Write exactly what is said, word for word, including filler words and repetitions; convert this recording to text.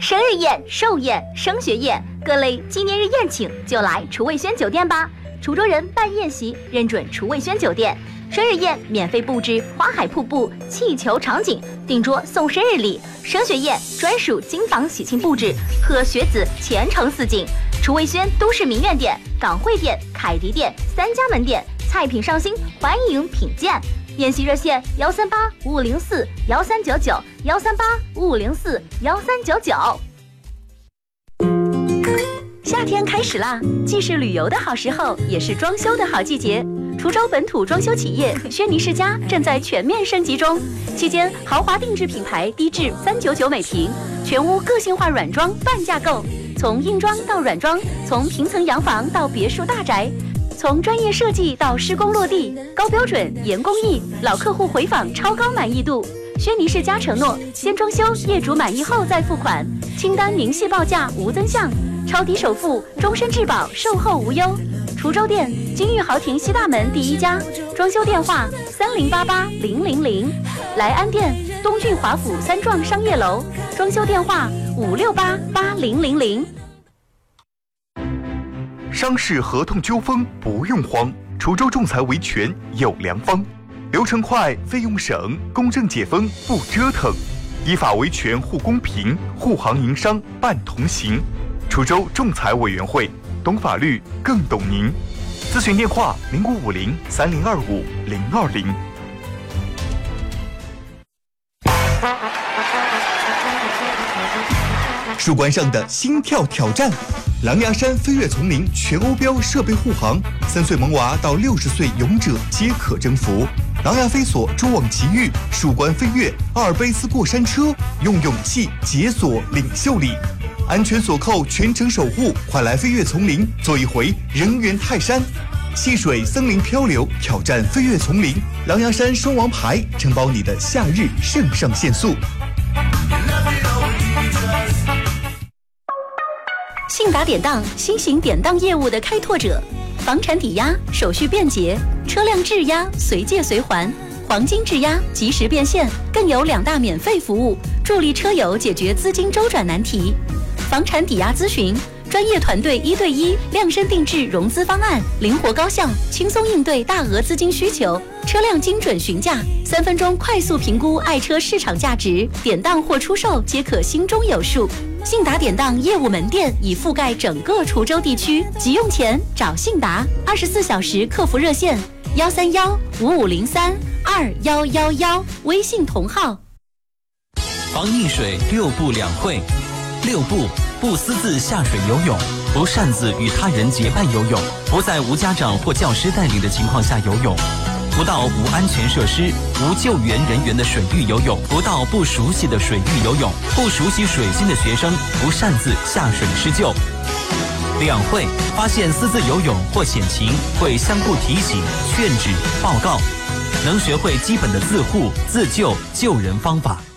生日宴、寿宴、升学宴，各类纪念日宴请就来厨味轩酒店吧。滁州人办宴席认准厨味轩酒店，生日宴免费布置花海瀑布、气球场景，订桌送生日礼；升学宴专属金房喜庆布置，贺学子前程似锦。厨味轩都市名苑店、港汇店、凯迪店三家门店，菜品上新，欢迎品鉴。宴席热线：幺三八五五零四幺三九九，幺三八五五零四幺三九九。夏天开始啦，既是旅游的好时候，也是装修的好季节。滁州本土装修企业轩尼诗家正在全面升级中，期间豪华定制品牌低至三九九每平，全屋个性化软装半价购，从硬装到软装，从平层洋房到别墅大宅。从专业设计到施工落地，高标准严工艺，老客户回访超高满意度。轩尼诗家承诺，先装修，业主满意后再付款，清单明细报价无增项，超低首付，终身质保，售后无忧。滁州店金玉豪庭西大门第一家，装修电话三零八八零零零。莱安店东郡华府三幢商业楼，装修电话五六八八零零零。 商事合同纠纷不用慌，滁州仲裁维权有良方，流程快，费用省，公正解纷不折腾，依法维权护公平，护行营商办同行。滁州仲裁委员会，懂法律更懂您。咨询电话零五五零三零二五零二零。树冠上的心跳挑战，狼牙山飞跃丛林全欧标设备护航，三岁萌娃到六十岁勇者皆可征服。狼牙飞索蛛网奇遇，树冠飞跃，阿尔卑斯过山车，用勇气解锁领袖力，安全锁扣全程守护，快来飞跃丛林做一回人猿泰山。戏水森林漂流，挑战飞跃丛林，狼牙山双王牌承包你的夏日肾上腺素。 信达典当，新型典当业务的开拓者，房产抵押手续便捷，车辆质押随借随还，黄金质押及时变现，更有两大免费服务，助力车友解决资金周转难题。房产抵押咨询，专业团队一对一量身定制融资方案，灵活高效，轻松应对大额资金需求。车辆精准询价，三分钟快速评估爱车市场价值，典当或出售皆可心中有数。信达典当业务门店已覆盖整个滁州地区，急用钱找信达，二十四小时客服热线幺三幺五五零三二幺幺幺，微信同号。 防溺水六不两会，六不：不私自下水游泳，不擅自与他人结伴游泳，不在无家长或教师带领的情况下游泳，不到无安全设施、无救援人员的水域游泳，不到不熟悉的水域游泳，不熟悉水性的学生不擅自下水施救。两会：发现私自游泳或险情，会相互提醒、劝止、报告，能学会基本的自护、自救、救人方法。